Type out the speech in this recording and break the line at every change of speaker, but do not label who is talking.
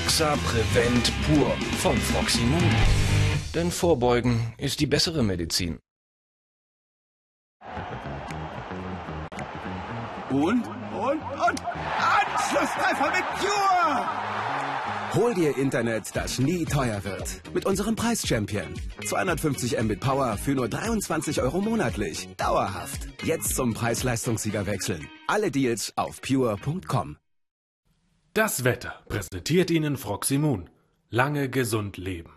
Roxa Prevent Pur von Froximon. Denn Vorbeugen ist die bessere Medizin.
Und Anschlusstreffer mit Pure!
Hol dir Internet, das nie teuer wird. Mit unserem Preis-Champion. 250 Mbit Power für nur 23 € monatlich. Dauerhaft. Jetzt zum Preis-Leistungssieger wechseln. Alle Deals auf pure.com.
Das Wetter präsentiert Ihnen Froximon. Lange gesund leben.